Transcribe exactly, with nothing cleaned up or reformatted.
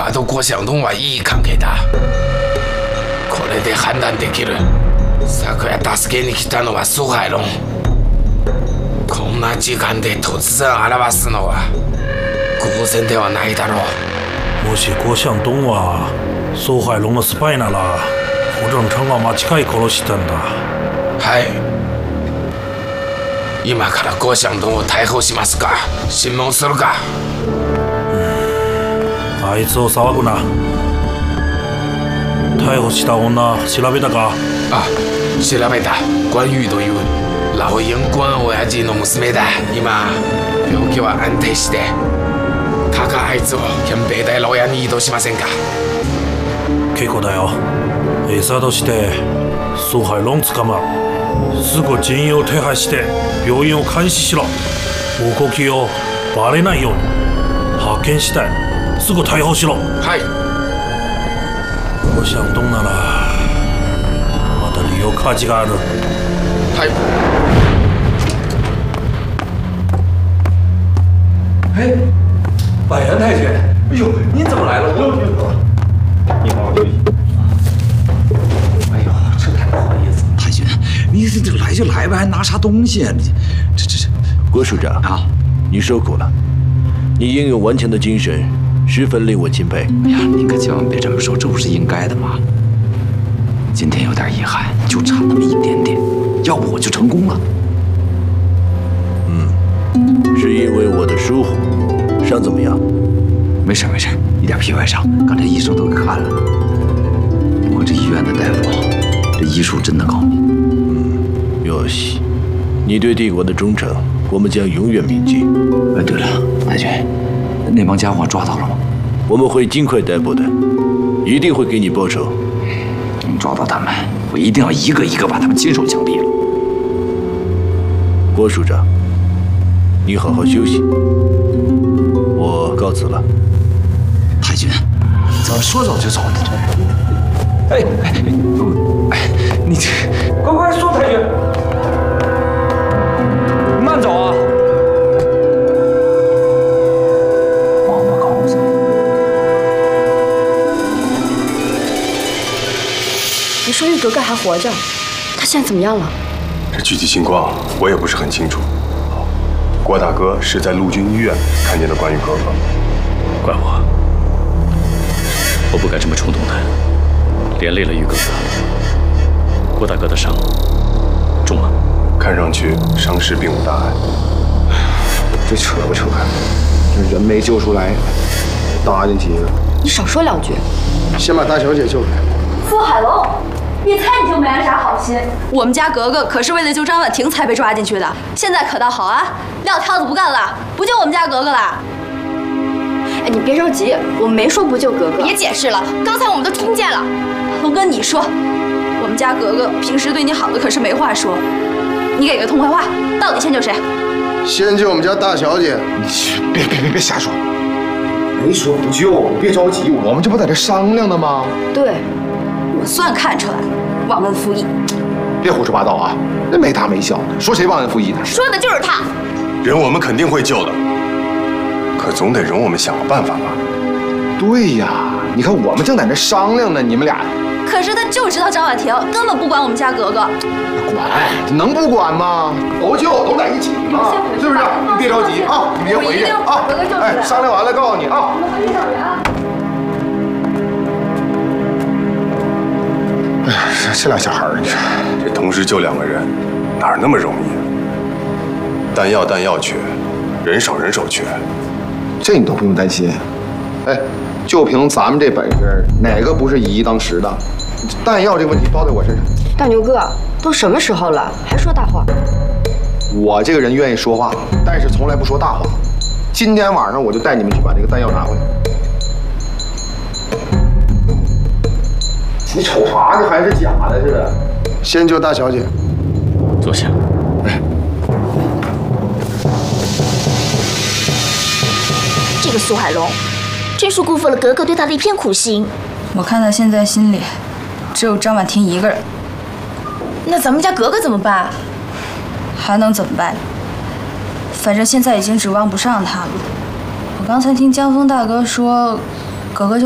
はとご相동はいい関係だ。これで判断できる。昨夜助けに来たのは蘇海龍。こんな時間で突然現すのは偶然ではないだろう。 もしご相東は蘇海龍のスパイなら胡正成は間違い殺したんだ。 はい。今からご相東を逮捕しますか、審問するか。 あいつを騒ぐな。逮捕した女調べたか？ あ、調べた。关羽という老員官親父の娘だ。今病気は安定して、たかあいつを憲兵大牢屋に移動しませんか？ 結構だよ。餌として蘇海龍捕まう。すぐ人員を手配して病院を監視しろ。動きをバレないように発見したい。すぐ逮捕しろ。 はい。 ご相東ならまた利用価値がある。 はい。 哎，百元太君，哎呦，您怎么来了？你好好休息。哎呦，这太不好意思了。 太君，你这来就来吧，还拿啥东西啊？你这这这， 郭署长啊， 你受苦了。你英勇顽强的精神十分令我钦佩。 哎呀，您可千万别这么说，这不是应该的吗？今天有点遗憾，就差那么一点点，要不我就成功了。 嗯，是因为我的疏忽。伤怎么样？ 没事没事，一点皮外伤，刚才医生都给看了。不过这医院的大夫，这医术真的高明。 嗯，有喜，你对帝国的忠诚，我们将永远铭记。 哎，对了，太君，那帮家伙抓到了吗？ 我们会尽快逮捕的，一定会给你报仇。 抓到他们，我一定要一个一个把他们亲手枪毙了。 郭署长，你好好休息，我告辞了。 太君，怎么说走就走呢？这，哎哎哎，你这， 快快说，太君，慢走啊！王八羔子！ 你说玉格格还活着，她现在怎么样了？ 这具体情况我也不是很清楚。郭大哥是在陆军医院看见的关羽格格。 怪我，我不该这么冲动的，连累了玉格格。郭大哥的伤重吗？ 看上去伤势并无大碍。 这扯不扯呀？这人没救出来，搭进去了。 你少说两句。 先把大小姐救出来。 苏海龙，你猜你就没安啥好心？我们家格格可是为了救张婉婷才被抓进去的，现在可倒好啊，撂挑子不干了，不救我们家格格了。 哎，你别着急，我没说不救格格。 别解释了，刚才我们都听见了。龙哥，你说，我们家格格平时对你好的可是没话说，你给个痛快话，到底先救谁？ 先救我们家大小姐。 你别别别别瞎说，没说不救，别着急，我们这不在这商量呢吗？ 对。 我算看出来了，忘恩负义。 别胡说八道啊！那没大没小的，说谁忘恩负义的？ 说的就是他。 人我们肯定会救的，可总得容我们想个办法吧？ 对呀，你看我们正在那商量呢，你们俩。 可是他就知道张婉婷，根本不管我们家格格。 管，能不管吗？都救，都在一起嘛，是不是？你别着急啊，你别回去啊！哎，商量完了告诉你啊。我们回去找人啊。哎呀，这俩小孩儿，你看， 这同时救两个人，哪儿那么容易啊？弹药弹药缺，人手人手缺， 这你都不用担心。哎，就凭咱们这本事，哪个不是以一当十的？弹药这个问题包在我身上。 大牛哥，都什么时候了，还说大话？ 我这个人愿意说话，但是从来不说大话。今天晚上我就带你们去把这个弹药拿回来。你瞅啥呢？还是假的似的。先救大小姐。 坐下。 哎， 这个苏海龙，真是辜负了格格对他的一片苦心。 我看他现在心里只有张婉婷一个人。 那咱们家格格怎么办？ 还能怎么办？反正现在已经指望不上他了。我刚才听江峰大哥说，格格就